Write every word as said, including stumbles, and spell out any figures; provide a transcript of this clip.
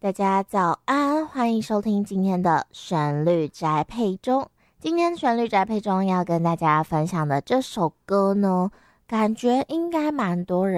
大家早安，欢迎收听今天的旋律宅配中。今天旋律宅配中要跟大家分享的这首歌呢，感觉应该蛮多人